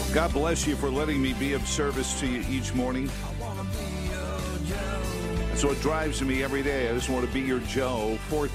God bless you for letting me be of service to you each morning. That's what drives me every day. I just want to be your Joe.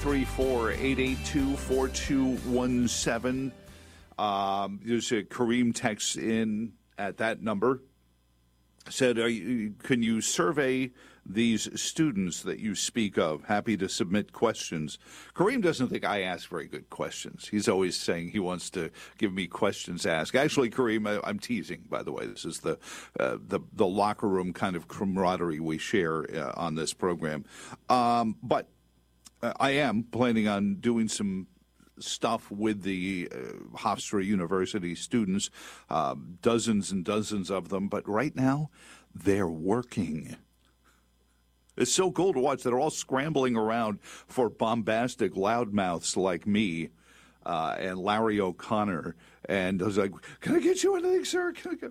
434-882-4217. There's a Kareem text in at that number. Said, can you survey these students that you speak of? Happy to submit questions. Kareem doesn't think I ask very good questions. He's always saying he wants to give me questions to ask. Actually, Kareem, I'm teasing, by the way. This is the locker room kind of camaraderie we share on this program. But I am planning on doing some stuff with the Hofstra University students, dozens and dozens of them. But right now, they're working. It's so cool to watch. They're all scrambling around for bombastic loudmouths like me and Larry O'Connor. And I was like, can I get you anything, sir? Can I get...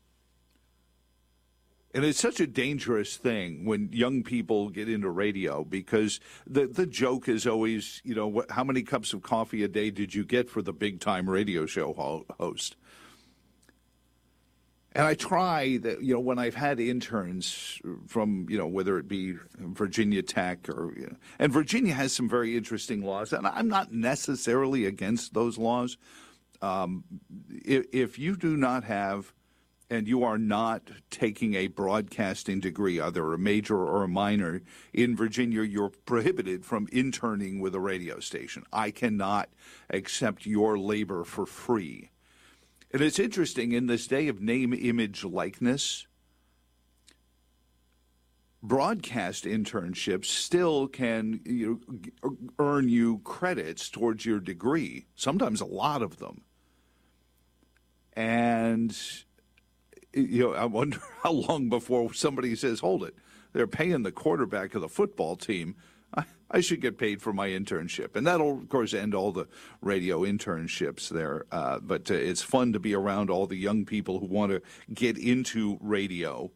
And it's such a dangerous thing when young people get into radio because the joke is always, how many cups of coffee a day did you get for the big-time radio show host? And I try that, when I've had interns from, whether it be Virginia Tech or, and Virginia has some very interesting laws, and I'm not necessarily against those laws. If you do not have, and you are not taking a broadcasting degree, either a major or a minor, in Virginia, you're prohibited from interning with a radio station. I cannot accept your labor for free. And it's interesting, in this day of name, image, likeness, broadcast internships still can earn you credits towards your degree, sometimes a lot of them. And I wonder how long before somebody says, hold it, they're paying the quarterback of the football team. I should get paid for my internship. And that'll, of course, end all the radio internships there. But it's fun to be around all the young people who want to get into radio.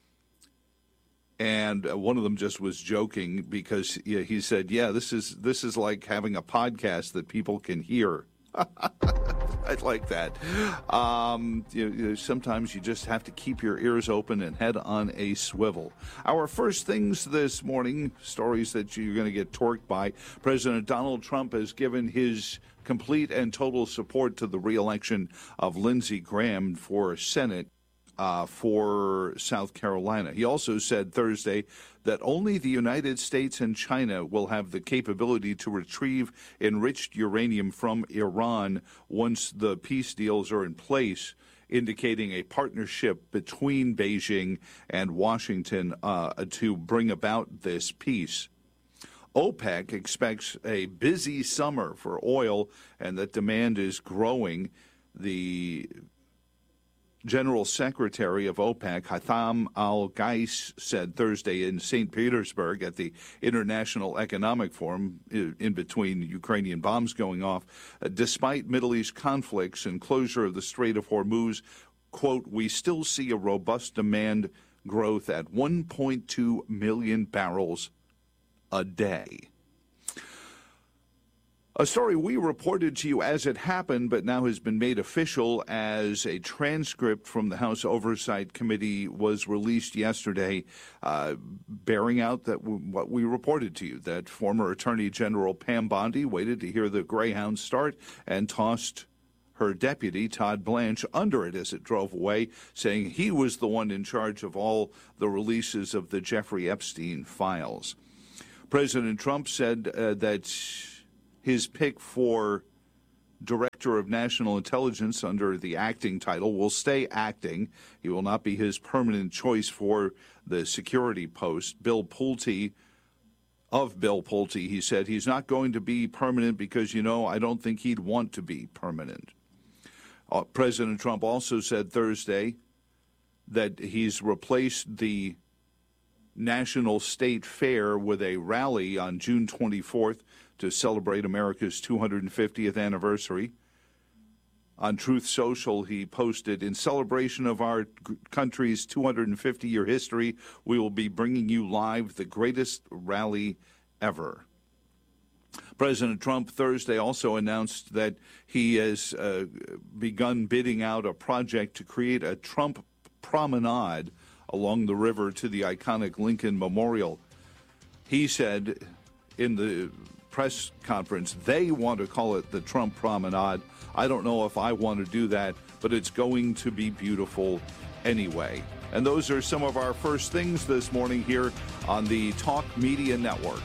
And one of them just was joking because he said, this is like having a podcast that people can hear. I like that. Sometimes you just have to keep your ears open and head on a swivel. Our first things this morning, stories that you're going to get torqued by. President Donald Trump has given his complete and total support to the reelection of Lindsey Graham for Senate for South Carolina. He also said Thursday that only the United States and China will have the capability to retrieve enriched uranium from Iran once the peace deals are in place, indicating a partnership between Beijing and Washington to bring about this peace. OPEC expects a busy summer for oil and that demand is growing. The General Secretary of OPEC, Haitham Al-Ghais, said Thursday in St. Petersburg at the International Economic Forum, in between Ukrainian bombs going off, despite Middle East conflicts and closure of the Strait of Hormuz, quote, we still see a robust demand growth at 1.2 million barrels a day. A story we reported to you as it happened, but now has been made official as a transcript from the House Oversight Committee was released yesterday, bearing out that what we reported to you, that former Attorney General Pam Bondi waited to hear the Greyhound start and tossed her deputy, Todd Blanche, under it as it drove away, saying he was the one in charge of all the releases of the Jeffrey Epstein files. President Trump said that his pick for Director of National Intelligence under the acting title will stay acting. He will not be his permanent choice for the security post. Bill Pulte, he said he's not going to be permanent because, I don't think he'd want to be permanent. President Trump also said Thursday that he's replaced the National State Fair with a rally on June 24th to celebrate America's 250th anniversary. On Truth Social, he posted, in celebration of our country's 250-year history, we will be bringing you live the greatest rally ever. President Trump Thursday also announced that he has begun bidding out a project to create a Trump promenade along the river to the iconic Lincoln Memorial. He said in the press conference they want to call it the Trump Promenade. I don't know if I want to do that, but it's going to be beautiful anyway. And those are some of our first things this morning here on the Talk Media Network.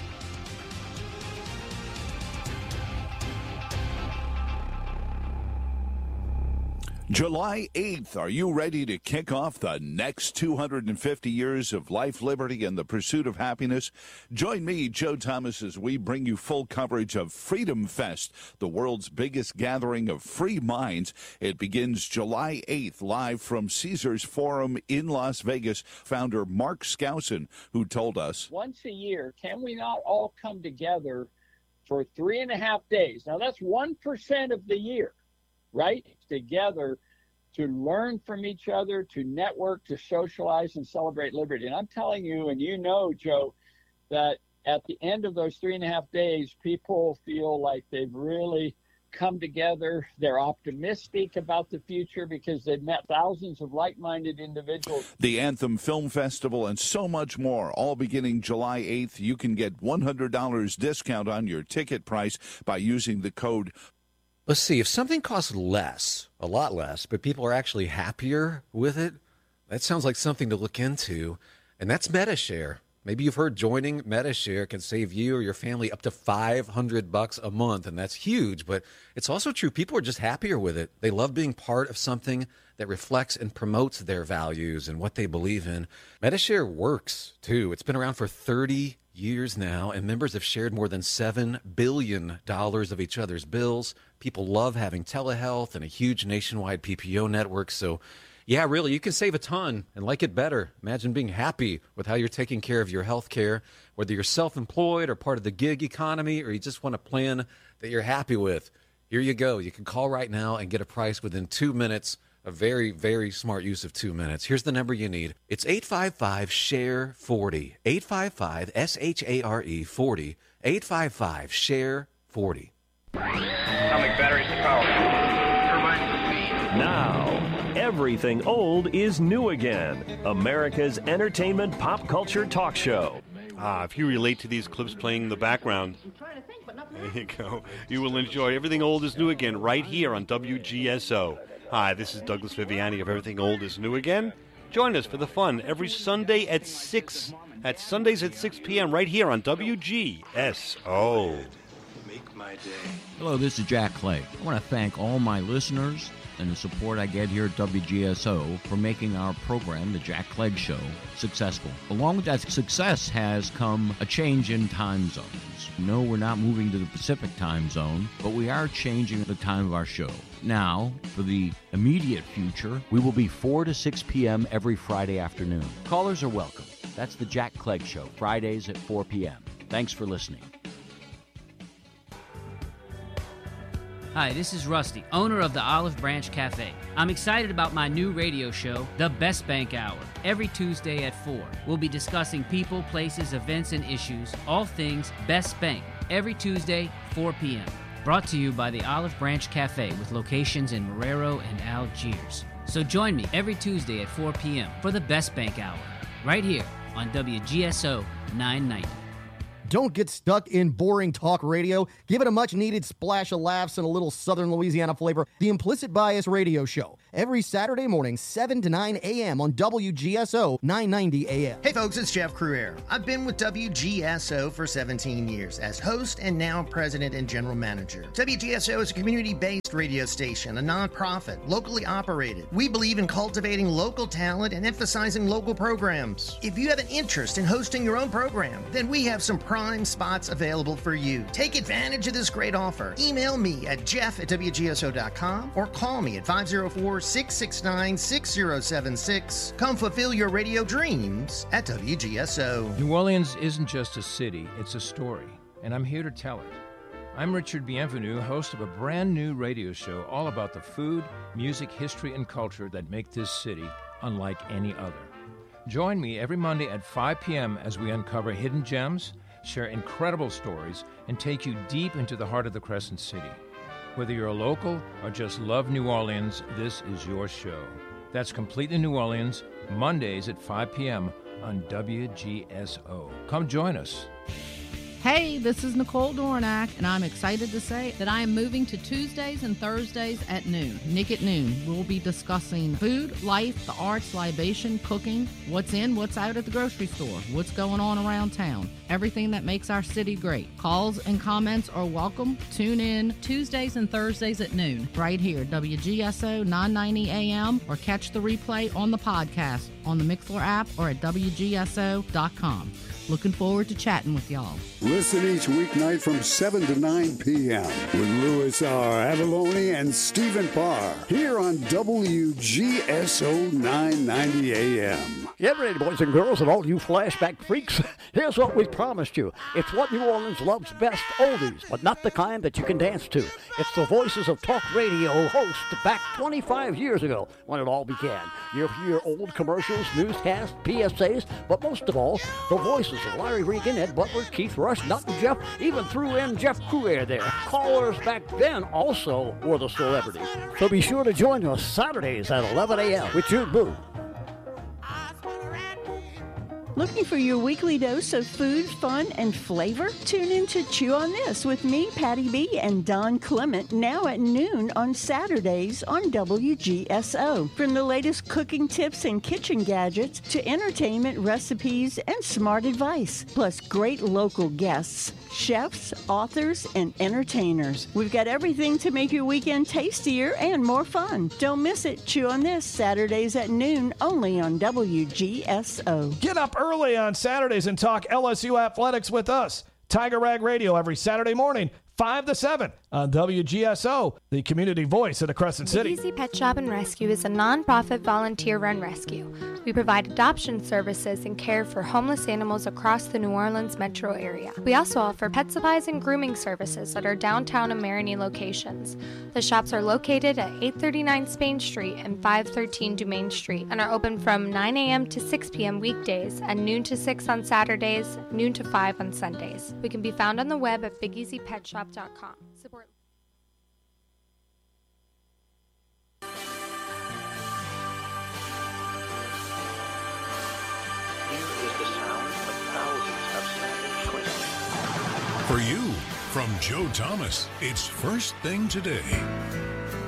July 8th, are you ready to kick off the next 250 years of life, liberty, and the pursuit of happiness? Join me, Joe Thomas, as we bring you full coverage of Freedom Fest, the world's biggest gathering of free minds. It begins July 8th, live from Caesars Forum in Las Vegas. Founder Mark Skousen, who told us, once a year, can we not all come together for 3.5 days? Now, that's 1% of the year, right? Together to learn from each other, to network, to socialize and celebrate liberty. And I'm telling you, and you know, Joe, that at the end of those 3.5 days, people feel like they've really come together. They're optimistic about the future because they've met thousands of like-minded individuals. The Anthem Film Festival and so much more, all beginning July 8th. You can get $100 discount on your ticket price by using the code. Let's see, if something costs less, a lot less, but people are actually happier with it, that sounds like something to look into, and that's MetaShare. Maybe you've heard joining MetaShare can save you or your family up to $500 a month, and that's huge, but it's also true. People are just happier with it. They love being part of something that reflects and promotes their values and what they believe in. MetaShare works, too. It's been around for 30 years now, and members have shared more than $7 billion of each other's bills. People love having telehealth and a huge nationwide PPO network. So, yeah, really, you can save a ton and like it better. Imagine being happy with how you're taking care of your health care, whether you're self-employed or part of the gig economy, or you just want a plan that you're happy with. Here you go. You can call right now and get a price within 2 minutes. A very, very smart use of 2 minutes. Here's the number you need. It's 855-SHARE-40. 855-SHARE 40. 855-SHARE-40. Atomic batteries to power. Now, everything old is new again. America's entertainment pop culture talk show. If you relate to these clips playing in the background, there you go. You will enjoy Everything Old is New Again right here on WGSO. Hi, this is Douglas Viviani of Everything Old is New Again. Join us for the fun every Sunday at 6, at Sundays at 6 p.m. right here on WGSO. Make my day. Hello, this is Jack Clegg. I want to thank all my listeners and the support I get here at WGSO for making our program, The Jack Clegg Show, successful. Along with that success has come a change in time zones. No, we're not moving to the Pacific time zone, but we are changing the time of our show. Now, for the immediate future, we will be 4 to 6 p.m. every Friday afternoon. Callers are welcome. That's The Jack Clegg Show, Fridays at 4 p.m. Thanks for listening. Hi, this is Rusty, owner of the Olive Branch Cafe. I'm excited about my new radio show, The Best Bank Hour. Every Tuesday at 4, we'll be discussing people, places, events, and issues, all things Best Bank, every Tuesday, 4 p.m. Brought to you by the Olive Branch Cafe with locations in Marrero and Algiers. So join me every Tuesday at 4 p.m. for The Best Bank Hour, right here on WGSO 990. Don't get stuck in boring talk radio. Give it a much-needed splash of laughs and a little Southern Louisiana flavor. The Implicit Bias Radio Show. Every Saturday morning, 7 to 9 a.m. on WGSO 990 a.m. Hey folks, it's Jeff Cruere. I've been with WGSO for 17 years as host and now president and general manager. WGSO is a community-based radio station, a nonprofit, locally operated. We believe in cultivating local talent and emphasizing local programs. If you have an interest in hosting your own program, then we have some prime spots available for you. Take advantage of this great offer. Email me at jeff@wgso.com or call me at 504-669-6076. Come fulfill your radio dreams at WGSO. New Orleans isn't just a city, it's a story, and I'm here to tell it. I'm Richard Bienvenu, host of a brand new radio show all about the food, music, history, and culture that make this city unlike any other. Join me every Monday at 5 p.m. as we uncover hidden gems, share incredible stories, and take you deep into the heart of the Crescent City. Whether you're a local or just love New Orleans, this is your show. That's Completely New Orleans, Mondays at 5 p.m. on WGSO. Come join us. Hey, this is Nicole Dornack, and I'm excited to say that I am moving to Tuesdays and Thursdays at noon. Nick at Noon. We'll be discussing food, life, the arts, libation, cooking, what's in, what's out at the grocery store, what's going on around town, everything that makes our city great. Calls and comments are welcome. Tune in Tuesdays and Thursdays at noon, right here, WGSO 990 AM, or catch the replay on the podcast on the Mixlr app or at WGSO.com. Looking forward to chatting with y'all. Listen each weeknight from 7 to 9 p.m. with Louis R. Avalone and Stephen Parr here on WGSO 990 AM. Get ready, boys and girls, and all you flashback freaks. Here's what we promised you. It's what New Orleans loves best, oldies, but not the kind that you can dance to. It's the voices of talk radio hosts back 25 years ago when it all began. You'll hear old commercials, newscasts, PSAs, but most of all, the voices of Larry Regan, Ed Butler, Keith Rush, Nut and Jeff, even threw in Jeff Coulier there. Callers back then also were the celebrities. So be sure to join us Saturdays at 11 a.m. with Jude Boo. Looking for your weekly dose of food, fun, and flavor? Tune in to Chew on This with me, Patty B, and Don Clement, now at noon on Saturdays on WGSO. From the latest cooking tips and kitchen gadgets to entertainment, recipes, and smart advice, plus great local guests, chefs, authors, and entertainers. We've got everything to make your weekend tastier and more fun. Don't miss it. Chew on This Saturdays at noon only on WGSO. Get up early on Saturdays and talk LSU athletics with us. Tiger Rag Radio every Saturday morning, 5 to 7 on WGSO, the community voice of the Crescent City. Big Easy Pet Shop and Rescue is a non-profit volunteer-run rescue. We provide adoption services and care for homeless animals across the New Orleans metro area. We also offer pet supplies and grooming services at our downtown and Marigny locations. The shops are located at 839 Spain Street and 513 Dumaine Street and are open from 9 a.m. to 6 p.m. weekdays and noon to 6 on Saturdays, noon to 5 on Sundays. We can be found on the web at BigEasyPetShop.com. Support. For you, from Joe Thomas, it's First Thing Today.